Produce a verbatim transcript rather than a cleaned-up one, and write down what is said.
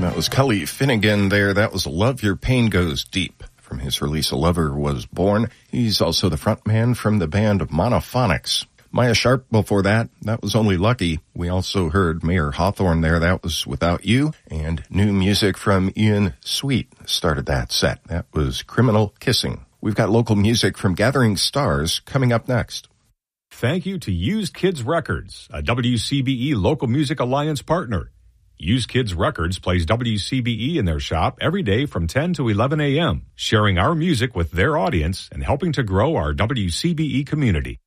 That was Kelly Finnegan there. That was Love Your Pain Goes Deep. From his release, A Lover Was Born. He's also the frontman from the band Monophonics. Maya Sharp before that, that was Only Lucky. We also heard Mayer Hawthorne there, that was Without You. And new music from Ian Sweet started that set. That was Criminal Kissing. We've got local music from Gathering Stars coming up next. Thank you to Used Kids Records, a W C B E Local Music Alliance partner. Used Kids Records plays W C B E in their shop every day from ten to eleven a.m., sharing our music with their audience and helping to grow our W C B E community.